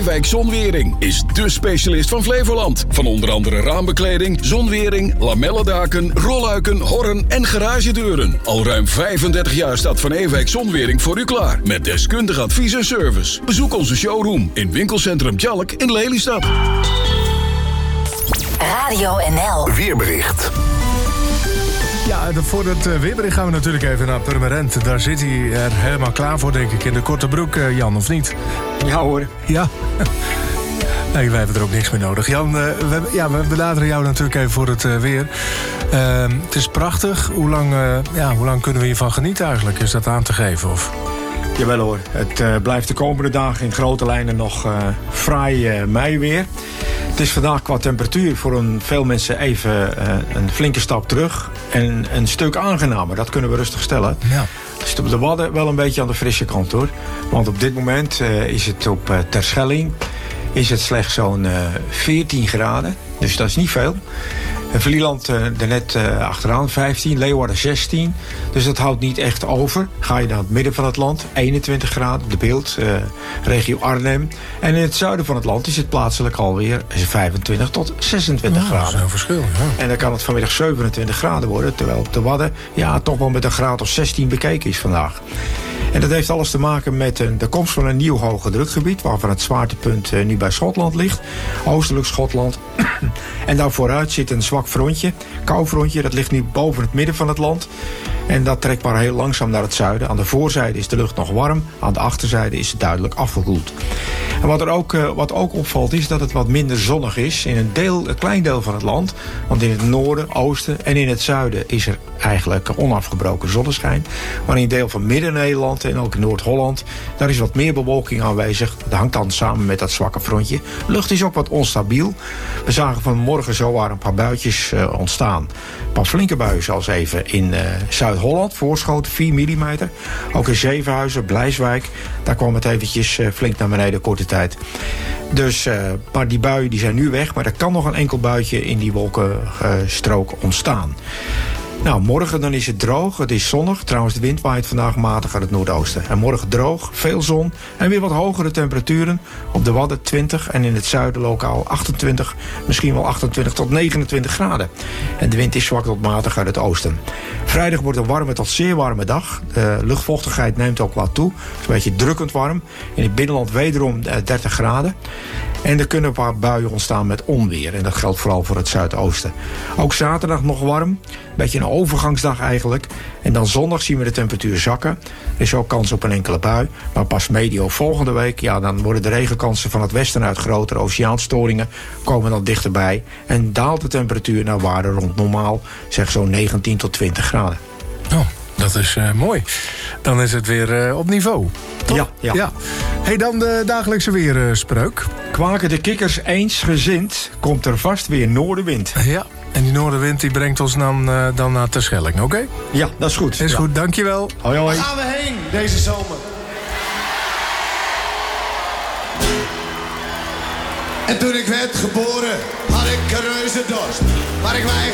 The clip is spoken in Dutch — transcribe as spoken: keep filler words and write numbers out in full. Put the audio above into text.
Ewijk Zonwering is dé specialist van Flevoland. Van onder andere raambekleding, zonwering, lamellendaken, rolluiken, horren en garagedeuren. Al ruim vijfendertig jaar staat Van Ewijk Zonwering voor u klaar. Met deskundig advies en service. Bezoek onze showroom in winkelcentrum Tjalk in Lelystad. Radio N L. Weerbericht. Ja, voor het weerbericht gaan we natuurlijk even naar Purmerend. Daar zit hij er helemaal klaar voor, denk ik. In de korte broek, Jan, of niet? Ja hoor. Ja. Nee, wij hebben er ook niks meer nodig. Jan, uh, we, ja, we benaderen jou natuurlijk even voor het uh, weer. Uh, het is prachtig. Hoe lang, uh, ja, hoe lang kunnen we hiervan genieten eigenlijk? Is dat aan te geven? Of? Jawel hoor. Het uh, blijft de komende dagen in grote lijnen nog uh, fraai uh, meiweer. Het is vandaag qua temperatuur voor een, veel mensen even uh, een flinke stap terug. En een stuk aangenamer, dat kunnen we rustig stellen. Ja. Het is op de Wadden wel een beetje aan de frisse kant hoor. Want op dit moment uh, is het op uh, Terschelling is het slechts zo'n uh, veertien graden. Dus dat is niet veel. En Vlieland uh, er net uh, achteraan vijftien, Leeuwarden zestien. Dus dat houdt niet echt over. Ga je naar het midden van het land, eenentwintig graden op de beeld, uh, regio Arnhem. En in het zuiden van het land is het plaatselijk alweer vijfentwintig tot zesentwintig oh, graden. Dat is een verschil, ja. En dan kan het vanmiddag zevenentwintig graden worden, terwijl op de Wadden ja, toch wel met een graad of zestien bekeken is vandaag. En dat heeft alles te maken met de komst van een nieuw hoge drukgebied, waarvan het zwaartepunt nu bij Schotland ligt, oostelijk Schotland. En daar vooruit zit een zwak frontje, koufrontje, dat ligt nu boven het midden van het land. En dat trekt maar heel langzaam naar het zuiden. Aan de voorzijde is de lucht nog warm, aan de achterzijde is het duidelijk afgekoeld. En wat er ook, wat ook opvalt is dat het wat minder zonnig is in een, deel, een klein deel van het land. Want in het noorden, oosten en in het zuiden is er eigenlijk onafgebroken zonneschijn. Maar in een deel van Midden-Nederland en ook in Noord-Holland, daar is wat meer bewolking aanwezig. Dat hangt dan samen met dat zwakke frontje. De lucht is ook wat onstabiel. We zagen vanmorgen zowaar een paar buitjes uh, ontstaan. Een paar flinke buien zelfs even in uh, Zuid-Holland, Voorschoten, vier millimeter. Ook in Zevenhuizen, Blijswijk, daar kwam het eventjes uh, flink naar beneden korte tijd. Dus, uh, maar die buien die zijn nu weg, maar er kan nog een enkel buitje in die wolkenstrook uh, ontstaan. Nou, morgen dan is het droog, het is zonnig. Trouwens, de wind waait vandaag matig uit het noordoosten. En morgen droog, veel zon en weer wat hogere temperaturen. Op de Wadden twintig en in het zuiden lokaal achtentwintig, misschien wel achtentwintig tot negenentwintig graden. En de wind is zwak tot matig uit het oosten. Vrijdag wordt een warme tot zeer warme dag. De luchtvochtigheid neemt ook wat toe. Het is een beetje drukkend warm. In het binnenland wederom dertig graden. En er kunnen een paar buien ontstaan met onweer. En dat geldt vooral voor het zuidoosten. Ook zaterdag nog warm. Een beetje een overgangsdag eigenlijk. En dan zondag zien we de temperatuur zakken. Er is ook kans op een enkele bui. Maar pas medio volgende week, ja, dan worden de regenkansen van het westen uit grotere oceaanstoringen komen dan dichterbij. En daalt de temperatuur naar waarde rond normaal. Zeg zo'n negentien tot twintig graden. Oh, dat is uh, mooi. Dan is het weer uh, op niveau. Ja, ja. ja. Hey, dan de dagelijkse weerspreuk. Kwaken de kikkers eensgezind, komt er vast weer noordenwind. Ja, en die noordenwind die brengt ons dan, uh, dan naar Terschelling, oké? Okay? Ja, dat is goed. Is ja. goed, dankjewel. Hoi, hoi. Waar gaan we heen deze zomer? En toen ik werd geboren, had ik een reuze dorst. Maar ik weigerde